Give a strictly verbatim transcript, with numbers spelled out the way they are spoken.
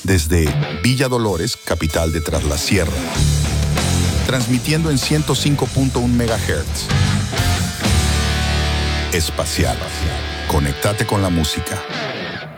desde Villa Dolores, capital de Tras la Sierra. Transmitiendo en ciento cinco punto uno megahertz. Espacial. Conectate con la música.